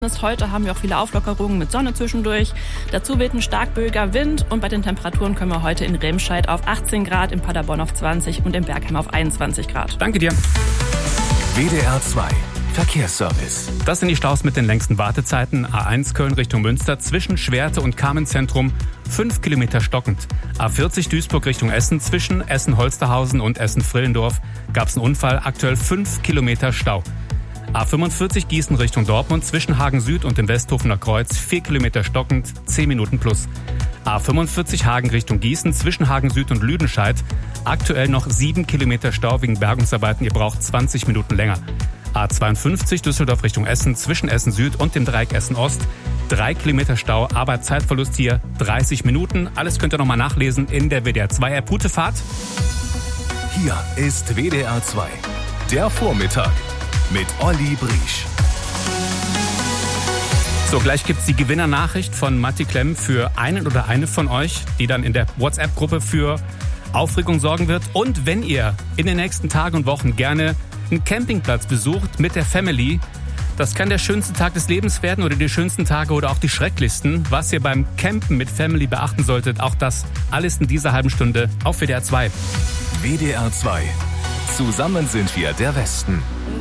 Heute haben wir auch viele Auflockerungen mit Sonne zwischendurch. Dazu weht ein starkböiger Wind und bei den Temperaturen können wir heute in Remscheid auf 18 Grad, in Paderborn auf 20 und in Bergheim auf 21 Grad. Danke dir. WDR 2 Verkehrsservice. Das sind die Staus mit den längsten Wartezeiten. A1 Köln Richtung Münster zwischen Schwerte und Kamenz-Zentrum 5 Kilometer stockend. A40 Duisburg Richtung Essen zwischen Essen-Holsterhausen und Essen-Frillendorf gab es einen Unfall, aktuell 5 Kilometer Stau. A45 Gießen Richtung Dortmund zwischen Hagen Süd und dem Westhofener Kreuz 4 Kilometer stockend, 10 Minuten plus. A45 Hagen Richtung Gießen zwischen Hagen Süd und Lüdenscheid aktuell noch 7 Kilometer Stau wegen Bergungsarbeiten, ihr braucht 20 Minuten länger. A52 Düsseldorf Richtung Essen zwischen Essen Süd und dem Dreieck Essen Ost 3 Kilometer Stau, aber Zeitverlust hier 30 Minuten. Alles könnt ihr nochmal nachlesen in der WDR 2 App. Gute Fahrt. Hier ist WDR 2, der Vormittag mit Olli Briesch. So, gleich gibt's die Gewinnernachricht von Matti Klemm für einen oder eine von euch, die dann in der WhatsApp-Gruppe für Aufregung sorgen wird. Und wenn ihr in den nächsten Tagen und Wochen gerne einen Campingplatz besucht mit der Family, das kann der schönste Tag des Lebens werden oder die schönsten Tage oder auch die schrecklichsten. Was ihr beim Campen mit Family beachten solltet, auch das alles in dieser halben Stunde auf WDR 2. WDR 2. Zusammen sind wir der Westen.